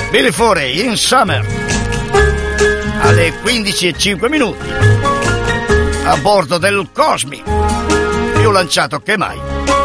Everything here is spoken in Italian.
Billy Forey in Summer alle 15:05 a bordo del Cosmi, più lanciato che mai.